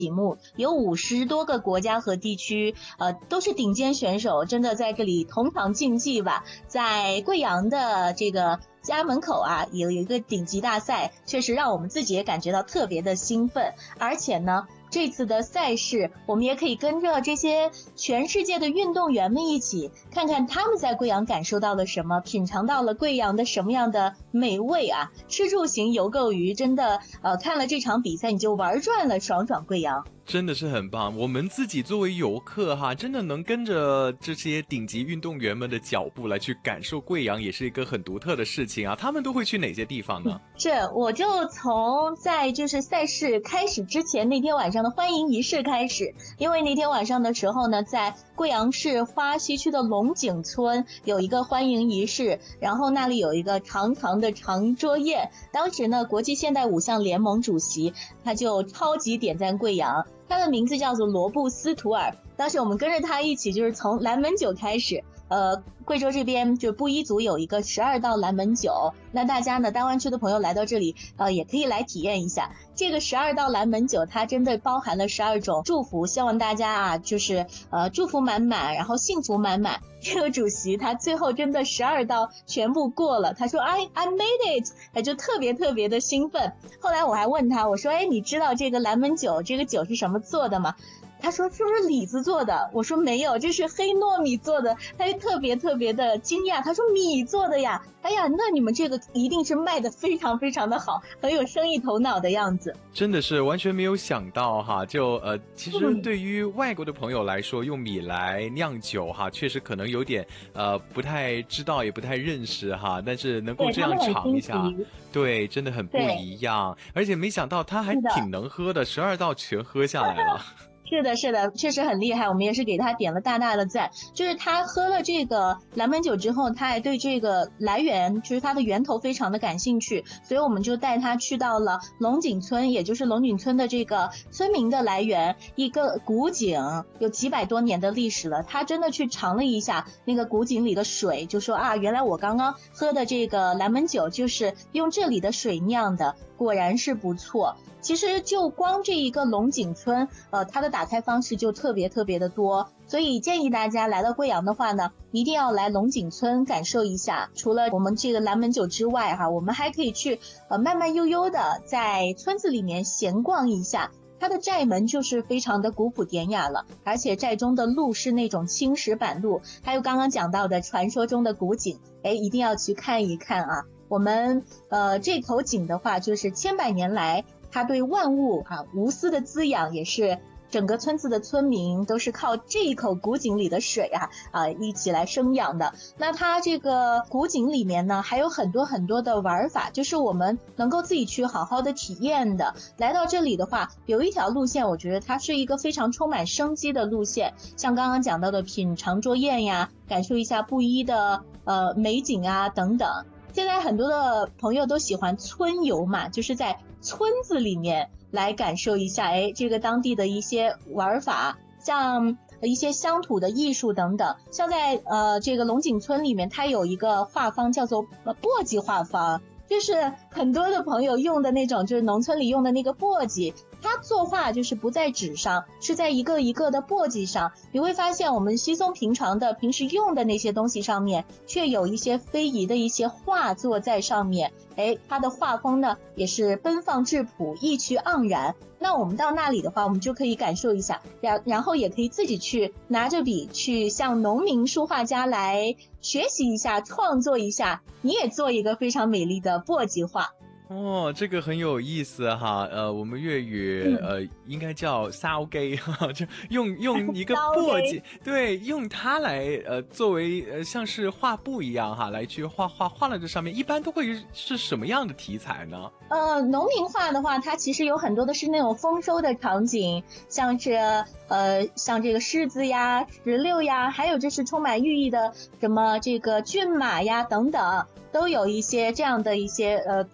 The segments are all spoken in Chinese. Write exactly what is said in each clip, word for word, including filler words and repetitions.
题目，有五十多个国家和地区，呃，都是顶尖选手，真的在这里同场竞技吧。在贵阳的这个家门口啊，有一个顶级大赛，确实让我们自己也感觉到特别的兴奋。而且呢，这次的赛事，我们也可以跟着这些全世界的运动员们一起，看看他们在贵阳感受到了什么，品尝到了贵阳的什么样的美味啊！吃住行游购娱，真的，呃，看了这场比赛你就玩转了，爽爽贵阳。 真的是很棒，我们自己作为游客哈，真的能跟着这些顶级运动员们的脚步来去感受贵阳，也是一个很独特的事情啊。他们都会去哪些地方呢？ 是，我就从在就是赛事开始之前那天晚上的欢迎仪式开始，因为那天晚上的时候呢，在贵阳市花溪区的龙井村有一个欢迎仪式，然后那里有一个长长的长桌宴。当时呢，国际现代五项联盟主席他就超级点赞贵阳。他的名字叫做罗布斯图尔，当时我们跟着他一起就是从蓝门酒开始，呃，贵州这边就布依族有一个十二道蓝门酒，那大家呢，大湾区的朋友来到这里，呃，也可以来体验一下这个十二道蓝门酒，它真的包含了十二种祝福，希望大家啊，就是呃祝福满满，然后幸福满满。这个主席他最后真的十二道全部过了，他说 I I made it， 他就特别特别的兴奋。后来我还问他，我说，哎，你知道这个蓝门酒这个酒是什么做的吗？他说是不是李子做的？我说没有，这是黑糯米做的。他就特别特别的惊讶，他说米做的呀，哎呀，那你们这个一定是卖的非常非常的好，很有生意头脑的样子。 真的是完全没有想到哈，就呃，其实对于外国的朋友来说，用米来酿酒哈，确实可能有点呃不太知道，也不太认识哈，但是能够这样尝一下，对，真的很不一样。而且没想到他还挺能喝的，十二道全喝下来了。 是的，是的，确实很厉害，我们也是给他点了大大的赞。就是他喝了这个蓝门酒之后，他还对这个来源，就是它的源头非常的感兴趣，所以我们就带他去到了龙井村，也就是龙井村的这个村民的来源，一个古井，有几百多年的历史了。他真的去尝了一下那个古井里的水，就说啊，原来我刚刚喝的这个蓝门酒就是用这里的水酿的，果然是不错。其实就光这一个龙井村，呃，它的打开方式就特别特别的多，所以建议大家来到贵阳的话呢，一定要来龙井村感受一下。除了我们这个蓝门酒之外哈，我们还可以去呃慢慢悠悠的在村子里面闲逛一下。它的寨门就是非常的古朴典雅了，而且寨中的路是那种青石板路，还有刚刚讲到的传说中的古井，哎，一定要去看一看啊。我们呃这口井的话，就是千百年来它对万物啊无私的滋养，也是整个村子的村民都是靠这一口古井里的水啊啊一起来生养的。那它这个古井里面呢，还有很多很多的玩法，就是我们能够自己去好好的体验的。来到这里的话，有一条路线，我觉得它是一个非常充满生机的路线，像刚刚讲到的品尝桌宴呀，感受一下布依的呃美景啊等等。现在很多的朋友都喜欢村游嘛，就是在村子里面来感受一下，哎，这个当地的一些玩法，像一些乡土的艺术等等。像在呃这个龙井村里面，它有一个画坊叫做簸箕画坊，就是很多的朋友用的那种，就是农村里用的那个簸箕。它作画就是不在纸上，是在一个一个的簸箕上。你会发现我们稀松平常的平时用的那些东西上面，却有一些非遗的一些画作在上面。哎，它的画风呢也是奔放质朴，意趣盎然。那我们到那里的话，我们就可以感受一下，然然后也可以自己去拿着笔去向农民书画家来学习一下，创作一下，你也做一个非常美丽的簸箕画。 哦，这个很有意思哈，呃，我们粤语呃应该叫燒機哈，就用用一个簸箕，对，用它来呃作为呃像是画布一样哈，来去画画画了这上面，一般都会是什么样的题材呢？ 呃，农民画的话，它其实有很多的是那种丰收的场景，像是呃像这个柿子呀、石榴呀，还有就是充满寓意的什么这个骏马呀等等，都有一些这样的一些呃图在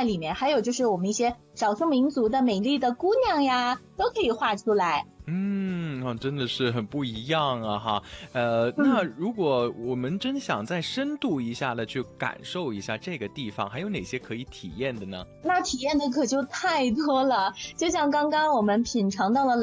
在里面，还有就是我们一些少数民族的美丽的姑娘呀，都可以画出来。 嗯，啊，真的是很不一样啊哈。呃，那如果我们真想再深度一下的去感受一下这个地方，还有哪些可以体验的呢？ 那体验的可就太多了，就像刚刚我们品尝到了